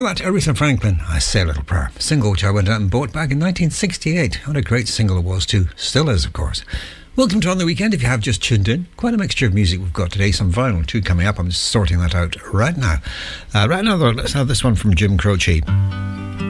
That Aretha Franklin, I Say a Little Prayer, single which I went out and bought back in 1968. What a great single it was too. Still is, of course. Welcome to On The Weekend if you have just tuned in. Quite a mixture of music we've got today. Some vinyl too coming up. I'm just sorting that out right now. Let's have this one from Jim Croce.